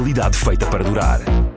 Qualidade feita para durar.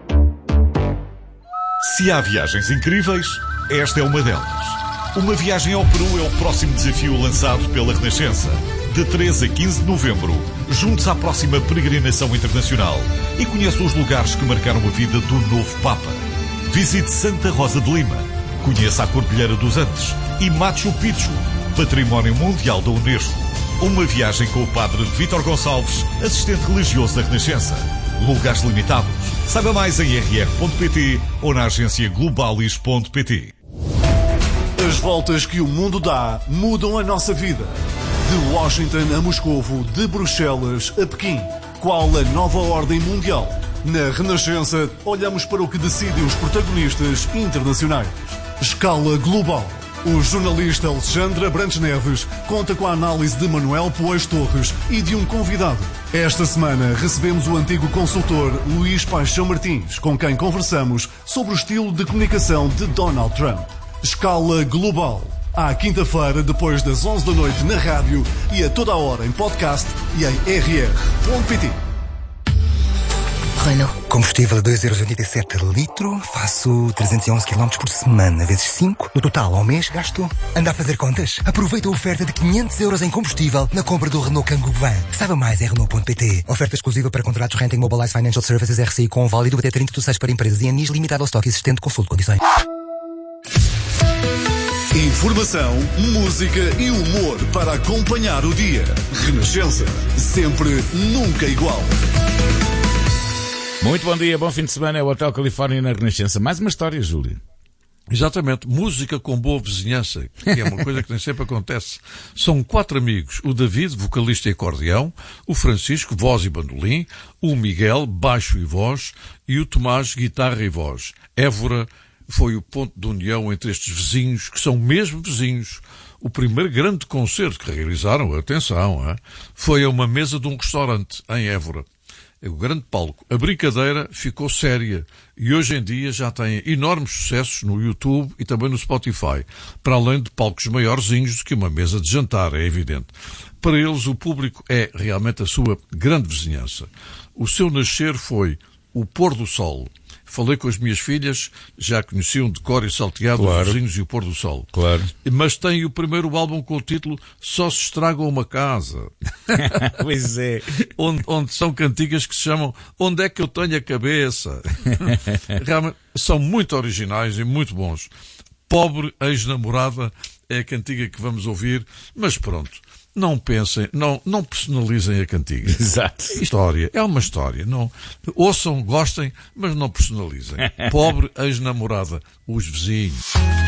Se há viagens incríveis, esta é uma delas. Uma viagem ao Peru é o próximo desafio lançado pela Renascença. De 13 a 15 de novembro, junte-se à próxima peregrinação internacional e conheça os lugares que marcaram a vida do novo Papa. Visite Santa Rosa de Lima, conheça a Cordilheira dos Andes e Machu Picchu, Património Mundial da Unesco. Uma viagem com o Padre Vítor Gonçalves, assistente religioso da Renascença. Lugares limitados. Saiba mais em rr.pt ou na agência globalis.pt. As voltas que o mundo dá mudam a nossa vida. De Washington a Moscovo, de Bruxelas a Pequim. Qual a nova ordem mundial? Na Renascença, olhamos para o que decidem os protagonistas internacionais. Escala global. O jornalista Alexandre Abrantes Neves conta com a análise de Manuel Poés Torres e de um convidado. Esta semana recebemos o antigo consultor Luís Paixão Martins, com quem conversamos sobre o estilo de comunicação de Donald Trump. Escala global. À quinta-feira, depois das 11 da noite na rádio e a toda a hora em podcast e em rr.pt. Renault. Combustível a 2,87 € litro, faço 311 km por semana, vezes 5. No total, ao mês, gasto. Anda a fazer contas? Aproveita a oferta de 500 € em combustível na compra do Renault Kangoo Van. Saiba mais em Renault.pt. Oferta exclusiva para contratos Renting Mobilize Financial Services RCI com válido até 30/6 para empresas e anis limitado ao estoque existente. Consulte condições. Informação, música e humor para acompanhar o dia. Renascença. Sempre, nunca igual. Muito bom dia, bom fim de semana. É o Hotel Califórnia na Renascença. Mais uma história, Júlio. Exatamente, música com boa vizinhança, que é uma coisa que nem sempre acontece. São 4 amigos, o David, vocalista e acordeão, o Francisco, voz e bandolim, o Miguel, baixo e voz, e o Tomás, guitarra e voz. Évora foi o ponto de união entre estes vizinhos, que são mesmo vizinhos. O primeiro grande concerto que realizaram, atenção, foi a uma mesa de um restaurante em Évora. O grande palco. A brincadeira ficou séria e hoje em dia já tem enormes sucessos no YouTube e também no Spotify, para além de palcos maiorzinhos do que uma mesa de jantar, é evidente. Para eles o público é realmente a sua grande vizinhança. O seu nascer foi o pôr do sol. Falei com as minhas filhas, já conheciam de cor e salteado os vizinhos e o pôr do sol. Claro. Mas tem o primeiro álbum com o título Só se estraga uma casa. Pois é. Onde são cantigas que se chamam Onde é que eu tenho a cabeça? Realmente são muito originais e muito bons. Pobre ex-namorada é a cantiga que vamos ouvir, mas pronto. Não pensem, não personalizem a cantiga. Exato. História, é uma história. Não, ouçam, gostem, mas não personalizem. Pobre ex-namorada, os vizinhos.